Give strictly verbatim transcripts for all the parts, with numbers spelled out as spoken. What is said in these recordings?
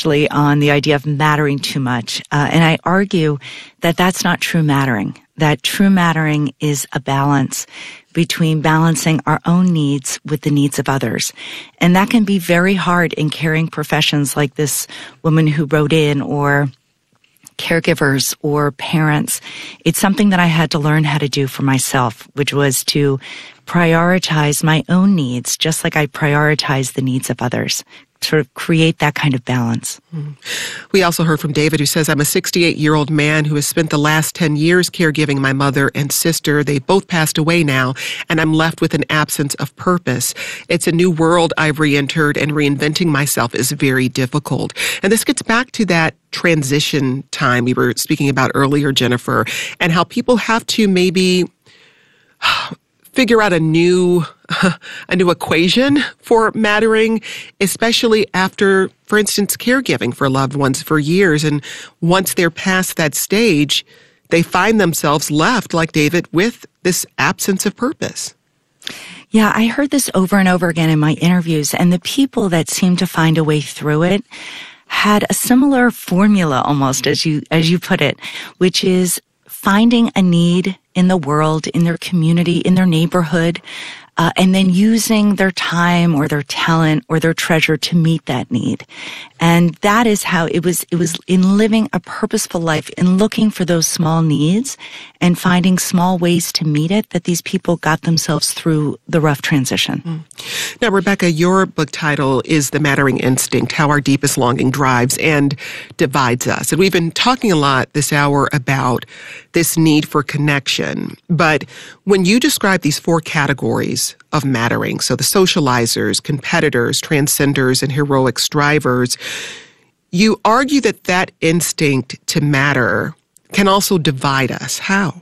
actually on the idea of mattering too much. Uh, and I argue that that's not true mattering, that true mattering is a balance between balancing our own needs with the needs of others. And that can be very hard in caring professions like this woman who wrote in, or caregivers or parents. It's something that I had to learn how to do for myself, which was to prioritize my own needs, just like I prioritize the needs of others, sort of create that kind of balance. Mm. We also heard from David, who says, I'm a sixty-eight-year-old man who has spent the last ten years caregiving my mother and sister. They both passed away now, and I'm left with an absence of purpose. It's a new world I've re-entered, and reinventing myself is very difficult. And this gets back to that transition time we were speaking about earlier, Jennifer, and how people have to maybe figure out a new a new equation for mattering, especially after, for instance, caregiving for loved ones for years. And once they're past that stage, they find themselves left, like David, with this absence of purpose. Yeah, I heard this over and over again in my interviews, and the people that seemed to find a way through it had a similar formula almost, as you as you put it, which is finding a need in the world, in their community, in their neighborhood, uh, and then using their time or their talent or their treasure to meet that need. And that is how it was, it was in living a purposeful life, in looking for those small needs and finding small ways to meet it, that these people got themselves through the rough transition. Mm. Now, Rebecca, your book title is The Mattering Instinct, How Our Deepest Longing Drives and Divides Us. And we've been talking a lot this hour about this need for connection. But when you describe these four categories of mattering, so the socializers, competitors, transcenders, and heroic strivers, you argue that that instinct to matter can also divide us. How?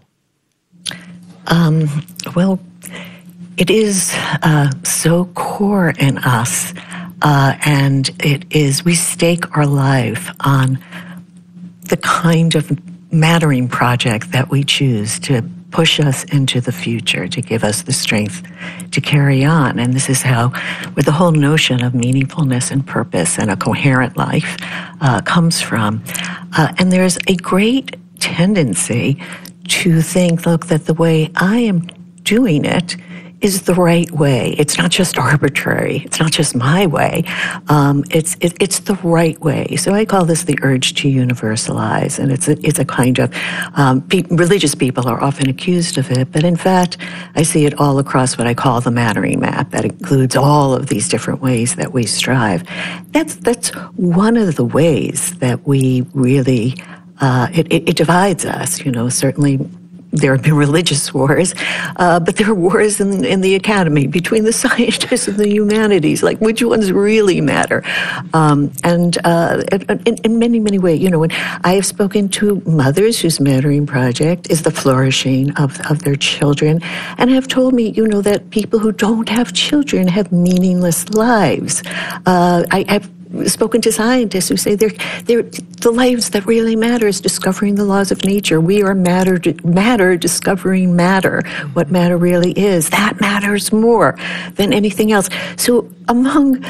Um, well, it is uh, so core in us, uh, and it is, we stake our life on the kind of mattering project that we choose to push us into the future, to give us the strength to carry on. And this is how, where the whole notion of meaningfulness and purpose and a coherent life uh, comes from. Uh, and there's a great tendency to think, look, that the way I am doing it is the right way. It's not just arbitrary. It's not just my way. Um, it's it, it's the right way. So I call this the urge to universalize, and it's a, it's a kind of um, pe- religious people are often accused of it, but in fact, I see it all across what I call the mattering map. That includes all of these different ways that we strive. That's that's one of the ways that we really uh, it, it, it divides us. You know, certainly. There have been religious wars, uh, but there are wars in, in the academy between the scientists and the humanities, like which ones really matter. Um, and uh, in, in many, many ways, you know, and I have spoken to mothers whose mattering project is the flourishing of, of their children, and have told me, you know, that people who don't have children have meaningless lives. Uh, I, I've spoken to scientists who say they're, they're, the lives that really matter is discovering the laws of nature. We are matter, matter discovering matter, what matter really is. That matters more than anything else. So among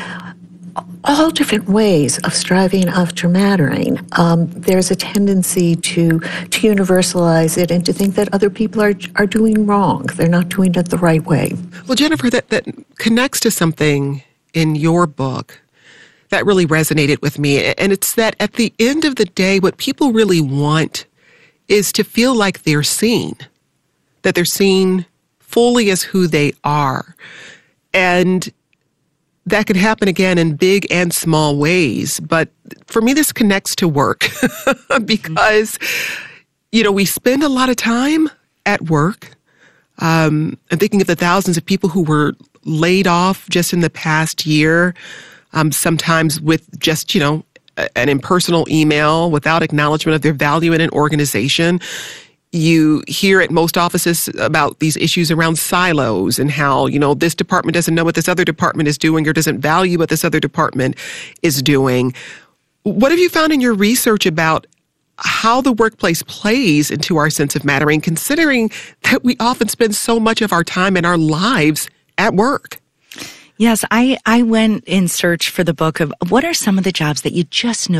all different ways of striving after mattering, um, there's a tendency to to universalize it and to think that other people are are doing wrong. They're not doing it the right way. Well, Jennifer, that, that connects to something in your book that really resonated with me. And it's that at the end of the day, what people really want is to feel like they're seen, that they're seen fully as who they are. And that could happen again in big and small ways. But for me, this connects to work because, you know, we spend a lot of time at work. Um, I'm thinking of the thousands of people who were laid off just in the past year. Um, sometimes with just, you know, an impersonal email without acknowledgement of their value in an organization. You hear at most offices about these issues around silos and how, you know, this department doesn't know what this other department is doing or doesn't value what this other department is doing. What have you found in your research about how the workplace plays into our sense of mattering, considering that we often spend so much of our time and our lives at work? Yes, I, I went in search for the book of what are some of the jobs that you just know